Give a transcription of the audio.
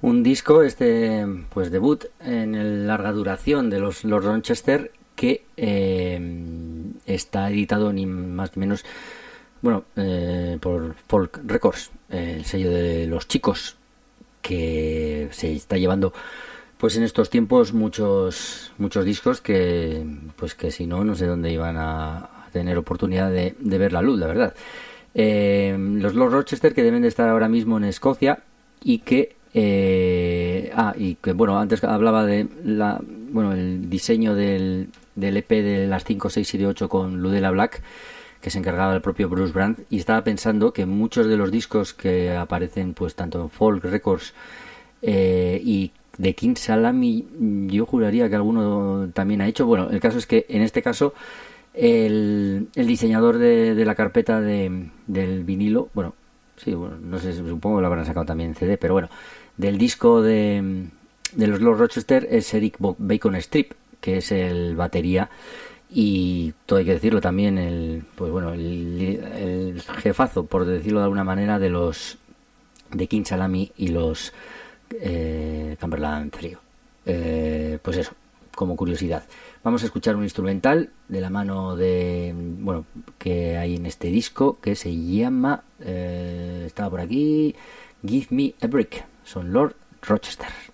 Un disco, pues debut en el larga duración de los Lord Rochester, que está editado ni más ni menos, por Folk Records, el sello de los chicos, que se está llevando pues en estos tiempos muchos discos que si no sé dónde iban a tener oportunidad de ver la luz, la verdad. Los Lord Rochester, que deben de estar ahora mismo en Escocia, y que antes hablaba de el diseño del EP de las 5, 6, 7, 8 con Ludella Black, que se encargaba el propio Bruce Brand, y estaba pensando que muchos de los discos que aparecen pues tanto en Folk Records y de King Salami, yo juraría que alguno también ha hecho. Bueno, el caso es que en este caso el diseñador de la carpeta del vinilo, no sé, supongo que lo habrán sacado también en CD, pero bueno, del disco de los Lord Rochester es Eric Bacon Strip, que es el batería, y todo hay que decirlo también, el jefazo, por decirlo de alguna manera, de King Salami y los Cumberland Trio. Pues eso, como curiosidad. Vamos a escuchar un instrumental de la mano que hay en este disco, que se llama, estaba por aquí, Give Me a Brick. Son Lord Rochester.